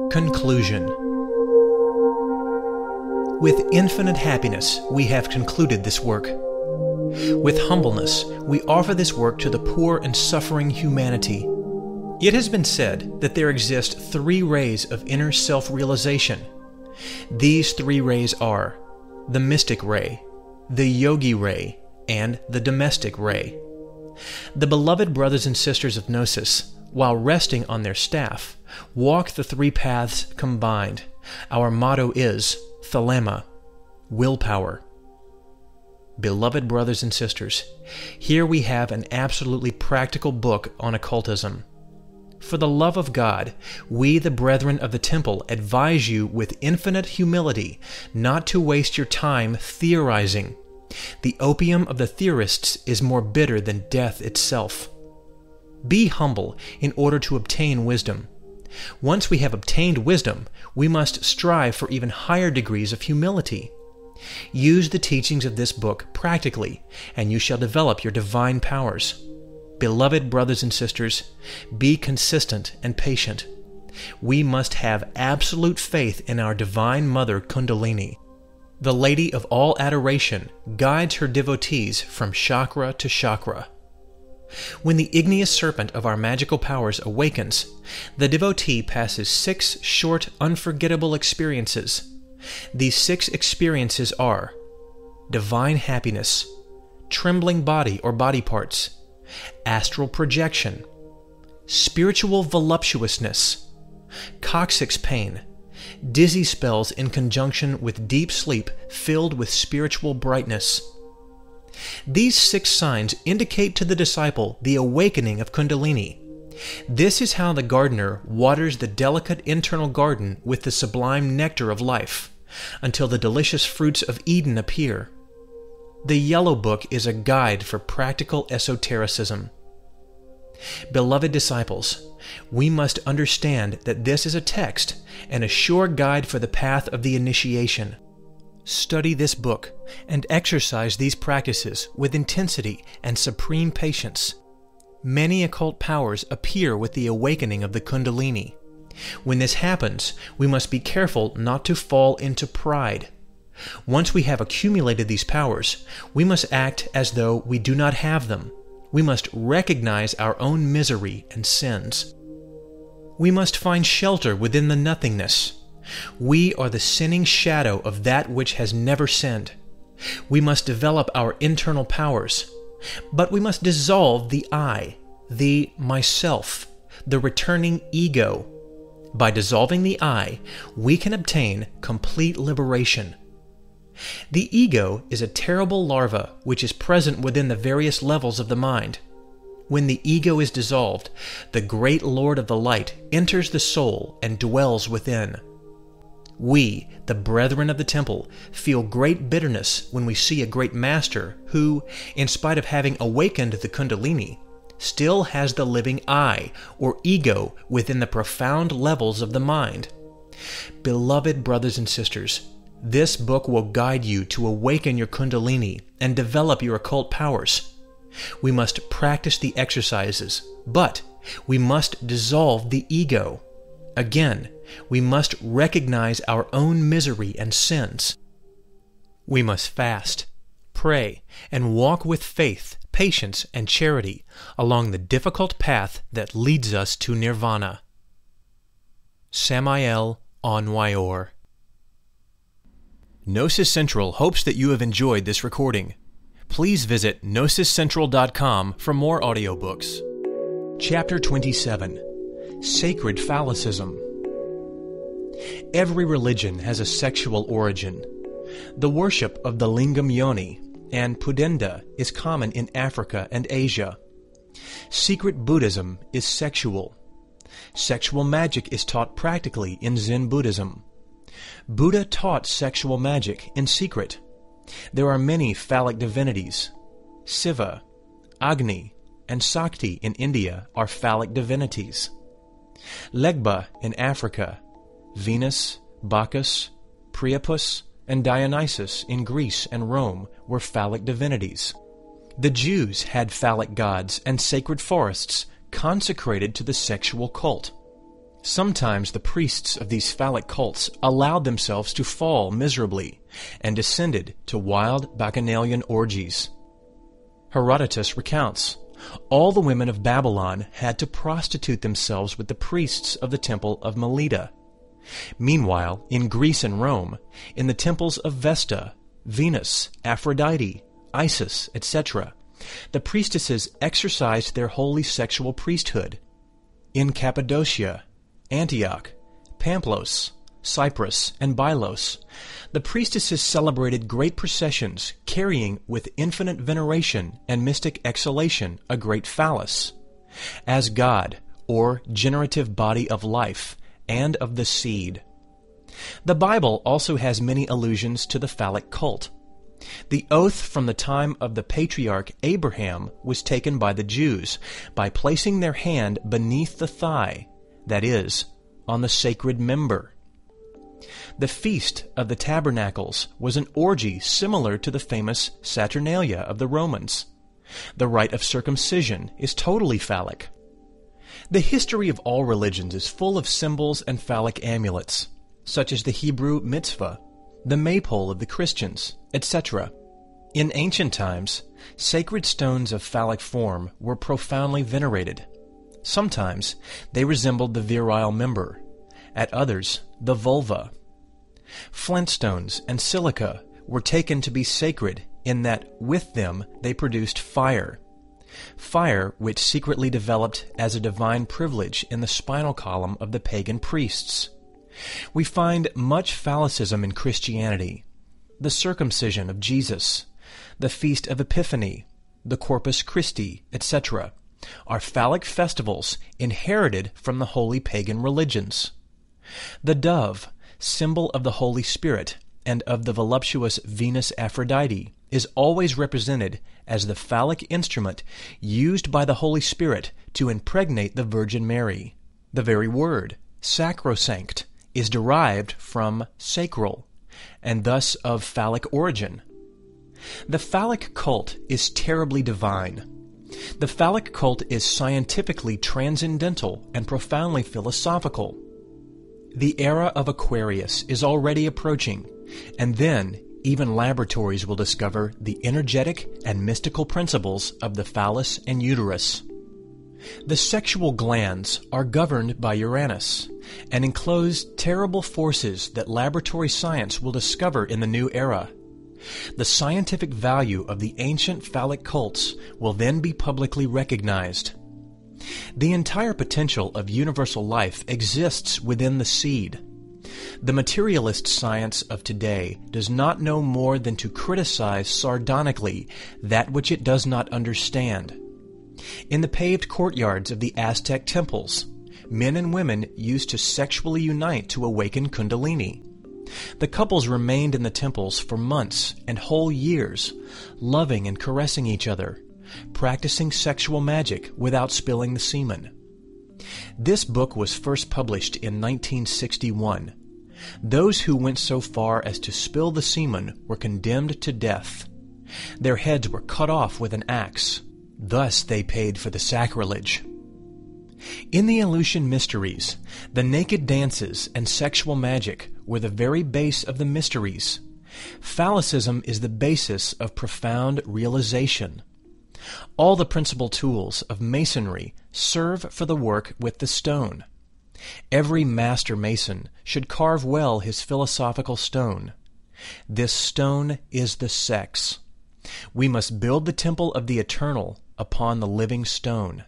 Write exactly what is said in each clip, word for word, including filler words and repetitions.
Conclusion. With infinite happiness, we have concluded this work. With humbleness, we offer this work to the poor and suffering humanity. It has been said that there exist three rays of inner self-realization. These three rays are the mystic ray, the yogi ray, and the domestic ray. The beloved brothers and sisters of Gnosis, while resting on their staff, walk the three paths combined. Our motto is Thelema, willpower. Beloved brothers and sisters, here we have an absolutely practical book on occultism. For the love of God, we, the brethren of the temple, advise you with infinite humility not to waste your time theorizing. The opium of the theorists is more bitter than death itself. Be humble in order to obtain wisdom. Once we have obtained wisdom, we must strive for even higher degrees of humility. Use the teachings of this book practically, and you shall develop your divine powers. Beloved brothers and sisters, be consistent and patient. We must have absolute faith in our Divine Mother Kundalini. The Lady of all adoration guides her devotees from chakra to chakra. When the igneous serpent of our magical powers awakens, the devotee passes six short, unforgettable experiences. These six experiences are divine happiness, trembling body or body parts, astral projection, spiritual voluptuousness, coccyx pain, dizzy spells in conjunction with deep sleep filled with spiritual brightness. These six signs indicate to the disciple the awakening of Kundalini. This is how the gardener waters the delicate internal garden with the sublime nectar of life, until the delicious fruits of Eden appear. The Yellow Book is a guide for practical esotericism. Beloved disciples, we must understand that this is a text and a sure guide for the path of the initiation. Study this book and exercise these practices with intensity and supreme patience. Many occult powers appear with the awakening of the Kundalini. When this happens, we must be careful not to fall into pride. Once we have accumulated these powers, we must act as though we do not have them. We must recognize our own misery and sins. We must find shelter within the nothingness. We are the sinning shadow of that which has never sinned. We must develop our internal powers, but we must dissolve the I, the myself, the returning ego. By dissolving the I, we can obtain complete liberation. The ego is a terrible larva which is present within the various levels of the mind. When the ego is dissolved, the great Lord of the Light enters the soul and dwells within. We, the brethren of the temple, feel great bitterness when we see a great master who, in spite of having awakened the Kundalini, still has the living I, or ego, within the profound levels of the mind. Beloved brothers and sisters, this book will guide you to awaken your Kundalini and develop your occult powers. We must practice the exercises, but we must dissolve the ego. Again, we must recognize our own misery and sins. We must fast, pray, and walk with faith, patience, and charity along the difficult path that leads us to nirvana. Samael Aun Weor. Gnosis Central hopes that you have enjoyed this recording. Please visit gnosis central dot com for more audiobooks. Chapter twenty-seven. Sacred Phallicism. Every religion has a sexual origin. The worship of the Lingam Yoni and Pudenda is common in Africa and Asia. Secret Buddhism is sexual. Sexual magic is taught practically in Zen Buddhism. Buddha taught sexual magic in secret. There are many phallic divinities. Siva, Agni, and Sakti in India are phallic divinities. Legba in Africa, Venus, Bacchus, Priapus, and Dionysus in Greece and Rome were phallic divinities. The Jews had phallic gods and sacred forests consecrated to the sexual cult. Sometimes the priests of these phallic cults allowed themselves to fall miserably and descended to wild bacchanalian orgies. Herodotus recounts, all the women of Babylon had to prostitute themselves with the priests of the temple of Melita. Meanwhile, in Greece and Rome, in the temples of Vesta, Venus, Aphrodite, Isis, et cetera, the priestesses exercised their holy sexual priesthood. In Cappadocia, Antioch, Pamplos, Cyprus, and Bylos, the priestesses celebrated great processions carrying with infinite veneration and mystic exhalation a great phallus, as God, or generative body of life, and of the seed. The Bible also has many allusions to the phallic cult. The oath from the time of the patriarch Abraham was taken by the Jews by placing their hand beneath the thigh, that is, on the sacred member. The Feast of the Tabernacles was an orgy similar to the famous Saturnalia of the Romans. The rite of circumcision is totally phallic. The history of all religions is full of symbols and phallic amulets, such as the Hebrew mitzvah, the maypole of the Christians, et cetera. In ancient times, sacred stones of phallic form were profoundly venerated. Sometimes they resembled the virile member, at others the vulva. Flintstones and silica were taken to be sacred in that with them they produced fire. Fire which secretly developed as a divine privilege in the spinal column of the pagan priests. We find much phallicism in Christianity. The circumcision of Jesus, the Feast of Epiphany, the Corpus Christi, et cetera, are phallic festivals inherited from the holy pagan religions. The dove, symbol of the Holy Spirit and of the voluptuous Venus Aphrodite, is always represented as the phallic instrument used by the Holy Spirit to impregnate the Virgin Mary. The very word, sacrosanct, is derived from sacral, and thus of phallic origin. The phallic cult is terribly divine. The phallic cult is scientifically transcendental and profoundly philosophical. The era of Aquarius is already approaching, and then even laboratories will discover the energetic and mystical principles of the phallus and uterus. The sexual glands are governed by Uranus and enclose terrible forces that laboratory science will discover in the new era. The scientific value of the ancient phallic cults will then be publicly recognized. The entire potential of universal life exists within the seed. The materialist science of today does not know more than to criticize sardonically that which it does not understand. In the paved courtyards of the Aztec temples, men and women used to sexually unite to awaken Kundalini. The couples remained in the temples for months and whole years, loving and caressing each other, practicing sexual magic without spilling the semen. This book was first published in nineteen sixty-one. Those who went so far as to spill the semen were condemned to death. Their heads were cut off with an axe. Thus they paid for the sacrilege. In the Eleusinian mysteries, the naked dances and sexual magic were the very base of the mysteries. Phallicism is the basis of profound realization. All the principal tools of masonry serve for the work with the stone. Every master mason should carve well his philosophical stone. This stone is the sex. We must build the temple of the eternal upon the living stone.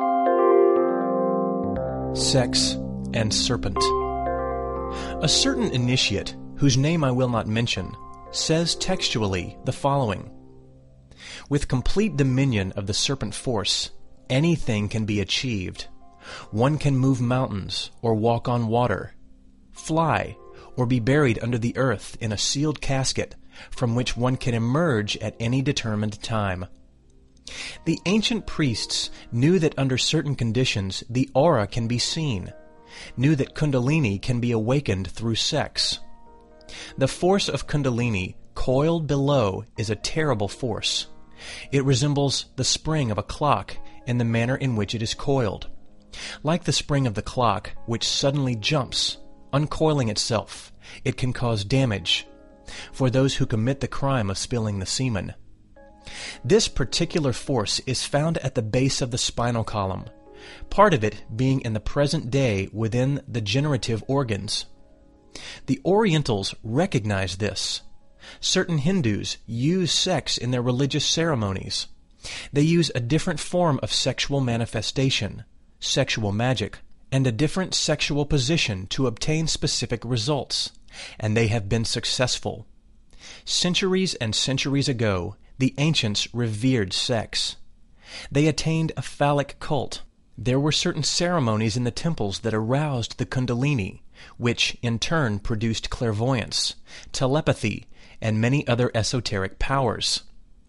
Sex and serpent. A certain initiate, whose name I will not mention, says textually the following: with complete dominion of the serpent force, anything can be achieved. One can move mountains or walk on water, fly, or be buried under the earth in a sealed casket from which one can emerge at any determined time. The ancient priests knew that under certain conditions the aura can be seen, knew that Kundalini can be awakened through sex. The force of Kundalini coiled below is a terrible force. It resembles the spring of a clock in the manner in which it is coiled. Like the spring of the clock, which suddenly jumps, uncoiling itself, it can cause damage for those who commit the crime of spilling the semen. This particular force is found at the base of the spinal column, part of it being in the present day within the generative organs. The Orientals recognize this. Certain Hindus use sex in their religious ceremonies. They use a different form of sexual manifestation, sexual magic, and a different sexual position to obtain specific results, and they have been successful. Centuries and centuries ago, the ancients revered sex. They attained a phallic cult. There were certain ceremonies in the temples that aroused the Kundalini, which in turn produced clairvoyance, telepathy, and many other esoteric powers.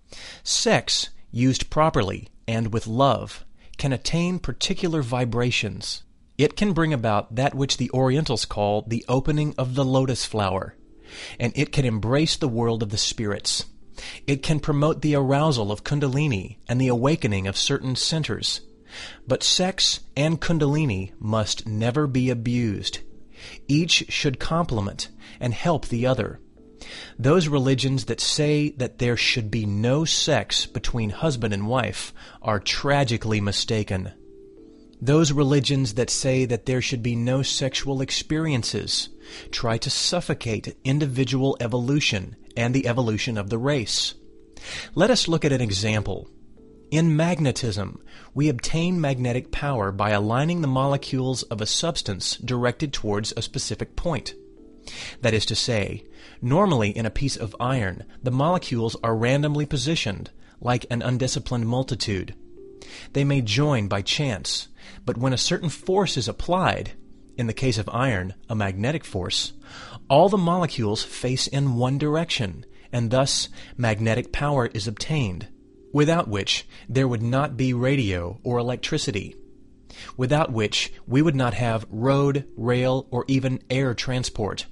Sex, used properly and with love, can attain particular vibrations. It can bring about that which the Orientals call the opening of the lotus flower, and it can embrace the world of the spirits. It can promote the arousal of Kundalini and the awakening of certain centers. But sex and Kundalini must never be abused. Each should complement and help the other. Those religions that say that there should be no sex between husband and wife are tragically mistaken. Those religions that say that there should be no sexual experiences try to suffocate individual evolution and the evolution of the race. Let us look at an example. In magnetism, we obtain magnetic power by aligning the molecules of a substance directed towards a specific point. That is to say, normally in a piece of iron, the molecules are randomly positioned, like an undisciplined multitude. They may join by chance, but when a certain force is applied, in the case of iron, a magnetic force, all the molecules face in one direction, and thus magnetic power is obtained, without which there would not be radio or electricity, without which we would not have road, rail, or even air transport.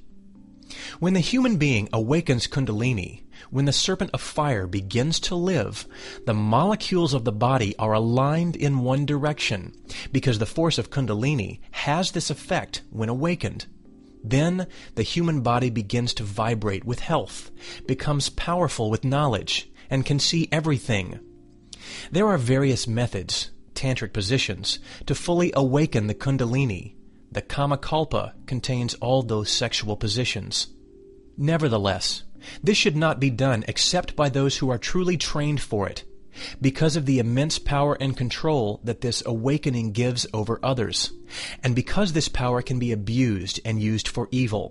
When the human being awakens Kundalini, when the serpent of fire begins to live, the molecules of the body are aligned in one direction, because the force of Kundalini has this effect when awakened. Then the human body begins to vibrate with health, becomes powerful with knowledge, and can see everything. There are various methods, tantric positions, to fully awaken the Kundalini. The Kamakalpa contains all those sexual positions. Nevertheless, this should not be done except by those who are truly trained for it, because of the immense power and control that this awakening gives over others, and because this power can be abused and used for evil.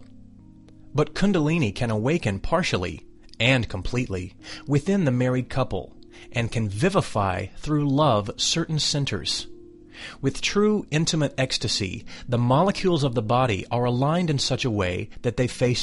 But Kundalini can awaken partially and completely within the married couple, and can vivify through love certain centers. With true intimate ecstasy, the molecules of the body are aligned in such a way that they face